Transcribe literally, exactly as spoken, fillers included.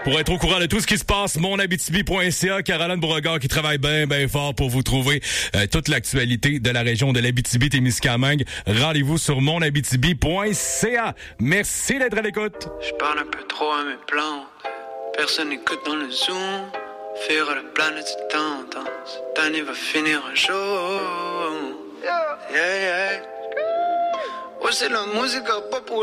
Pour être au courant de tout ce qui se passe, mon abitibi point c a, Caroline Beauregard qui travaille bien, bien fort pour vous trouver euh, toute l'actualité de la région de l'Abitibi-Témiscamingue. Rendez-vous sur mon abitibi point c a. Merci d'être à l'écoute. Je parle un peu trop à mes plantes. Personne n'écoute dans le Zoom. Faire la planète c'est tendance. Cette année va finir un jour. Yeah, yeah. Ouais, c'est la musique à pas pour